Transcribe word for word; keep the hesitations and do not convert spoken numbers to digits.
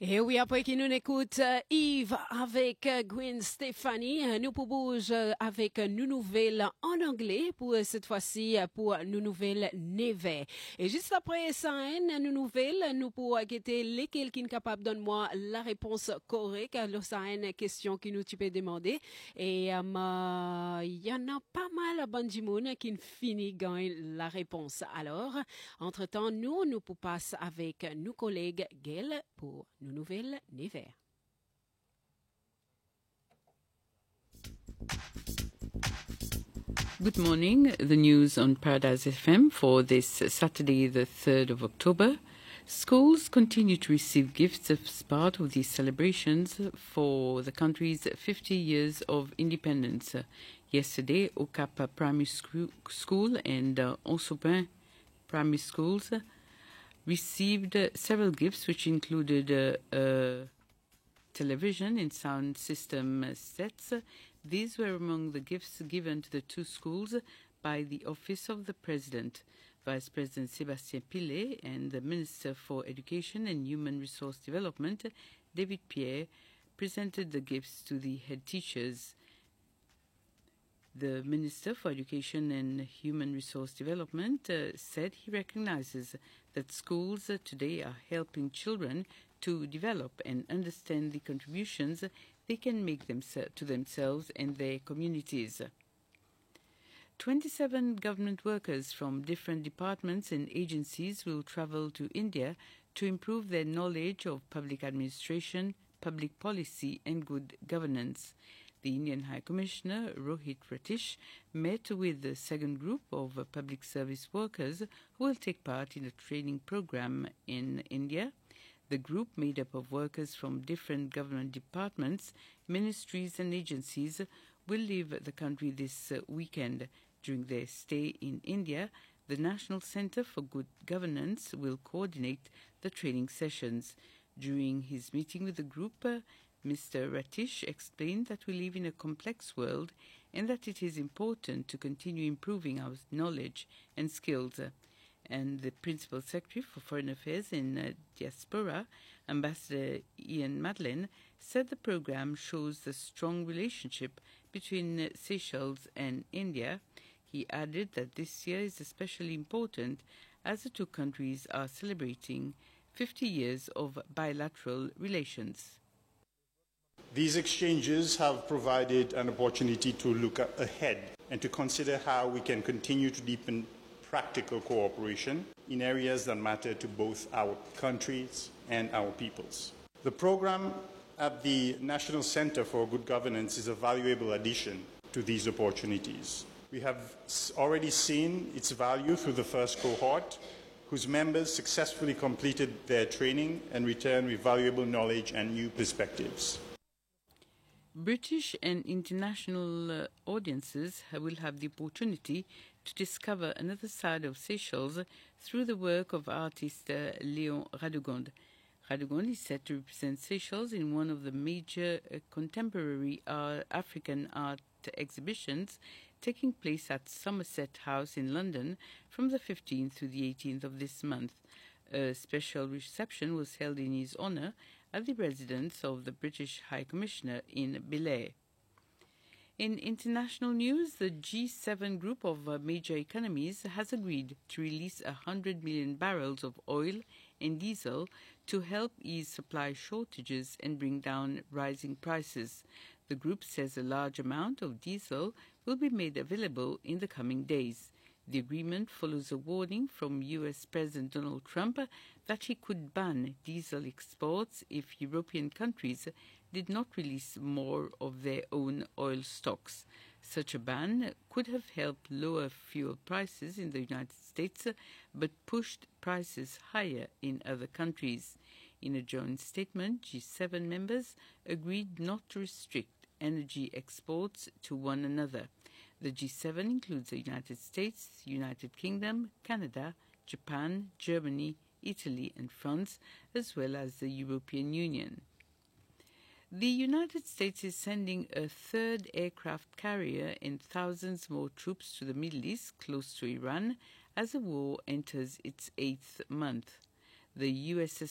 Et oui, après qui nous écoute euh, Yves avec euh, Gwen Stefani, euh, nous proposons euh, avec euh, nous nouvelles en anglais pour euh, cette fois-ci euh, pour nous nouvelles neve. Et juste après ça, hein, nous nouvelles, nous pour guetter lesquelles qui est capable de donner moi la réponse correcte à la question qui nous tu peux demander. Et euh, il y en a pas mal bon du monde qui finit gagne la réponse. Alors, entre-temps, nous, nous pour passer avec nos collègues Gail pour nos nouvelles Never. Good morning. The news on Paradise F M for this Saturday, the third of October. Schools continue to receive gifts as part of the celebrations for the country's fifty years of independence. Yesterday, Okap Primary School and uh, Onsopin Primary Schools received uh, several gifts, which included uh, a television and sound system sets. These were among the gifts given to the two schools by the Office of the President. Vice President Sébastien Pillet and the Minister for Education and Human Resource Development, David Pierre, presented the gifts to the head teachers. The Minister for Education and Human Resource Development uh, said he recognizes that schools uh, today are helping children to develop and understand the contributions they can make themse- to themselves and their communities. twenty-seven government workers from different departments and agencies will travel to India to improve their knowledge of public administration, public policy and good governance. The Indian High Commissioner, Rohit Ratish, met with the second group of uh, public service workers who will take part in a training program in India. The group, made up of workers from different government departments, ministries and agencies, will leave the country this uh, weekend. During their stay in India, the National Centre for Good Governance will coordinate the training sessions. During his meeting with the group, uh, Mister Ratish explained that we live in a complex world and that it is important to continue improving our knowledge and skills. And the Principal Secretary for Foreign Affairs in uh, Diaspora, Ambassador Ian Madeleine, said the program shows the strong relationship between uh, Seychelles and India. He added that this year is especially important as the two countries are celebrating fifty years of bilateral relations. These exchanges have provided an opportunity to look ahead and to consider how we can continue to deepen practical cooperation in areas that matter to both our countries and our peoples. The program at the National Centre for Good Governance is a valuable addition to these opportunities. We have already seen its value through the first cohort, whose members successfully completed their training and returned with valuable knowledge and new perspectives. British and international uh, audiences will have the opportunity to discover another side of Seychelles through the work of artist uh, Léon Radegonde. Radegonde is set to represent Seychelles in one of the major uh, contemporary uh, African art exhibitions taking place at Somerset House in London from the fifteenth to the eighteenth of this month. A special reception was held in his honour at the residence of the British High Commissioner in Belair. In international news, the G seven group of uh, major economies has agreed to release one hundred million barrels of oil and diesel to help ease supply shortages and bring down rising prices. The group says a large amount of diesel will be made available in the coming days. The agreement follows a warning from U S President Donald Trump that he could ban diesel exports if European countries did not release more of their own oil stocks. Such a ban could have helped lower fuel prices in the United States, but pushed prices higher in other countries. In a joint statement, G seven members agreed not to restrict energy exports to one another. The G seven includes the United States, United Kingdom, Canada, Japan, Germany, Italy and France, as well as the European Union. The United States is sending a third aircraft carrier and thousands more troops to the Middle East, close to Iran, as the war enters its eighth month. The U S S